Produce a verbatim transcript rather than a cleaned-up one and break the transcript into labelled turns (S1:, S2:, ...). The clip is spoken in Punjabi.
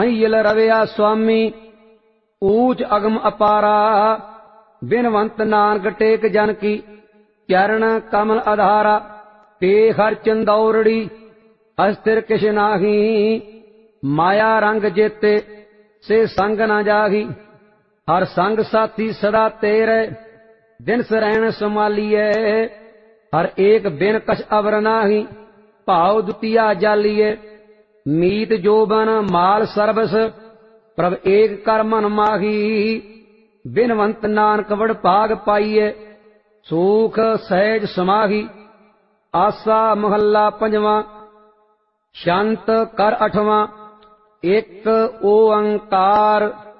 S1: ਅਈਲ ਰਵਿਆ ਸੁਆਮੀ ਊਚ ਅਗਮ ਅਪਾਰਾ। ਬਿਨਵੰਤ ਨਾਨਕ ਟੇਕ ਜਨ ਕੀ ਚਰਨ ਕਮਲ ਆਧਾਰਾ। ਤੇ ਹਰ ਚੰਦੌਰੜੀ ਅਸਥਿਰ ਕਿਛ ਨਾਹੀ। ਮਾਇਆ ਰੰਗ ਜੇਤੇ ਸੇ ਸੰਗ ਨਾ ਜਾਹੀ। ਹਰ ਸੰਗ ਸਾਥੀ ਸਦਾ ਤੇਰੇ ਦਿਨ ਸਰੈਣ ਸੰਭਾਲੀਏ। ਹਰ ਏਕ ਬਿਨ ਕਛ ਅਵਰ ਨਾਹੀ ਭਾਉ ਦੁਤੀਆ ਜਾਲੀਏ। ਮੀਤ ਜੋਬਨ ਮਾਲ ਸਰਬਸ ਪ੍ਰਭ ਏਕ ਕਰ ਮਨ ਮਾਹੀ। ਬਿਨਵੰਤ ਨਾਨਕ ਵਡ ਭਾਗ ਪਾਈਏ ਸੂਖ ਸਹਿਜ ਸਮਾਹੀ। ਆਸਾ ਮਹੱਲਾ ਪੰਜਵਾਂ। ਸ਼ੰਤ ਕਰ ਅਠਵਾਂ। ਇੱਕ ਓੰਕਾਰ